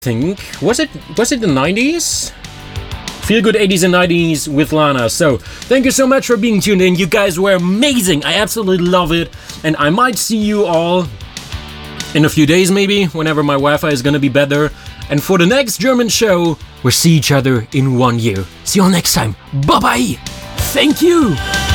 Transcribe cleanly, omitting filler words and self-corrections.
think. Was it the 90s? Feel good 80s and 90s with Lana. So, thank you so much for being tuned in. You guys were amazing. I absolutely love it. And I might see you all in a few days maybe, whenever my Wi-Fi is gonna be better. And for the next German show, we'll see each other in 1 year. See you all next time. Bye-bye. Thank you.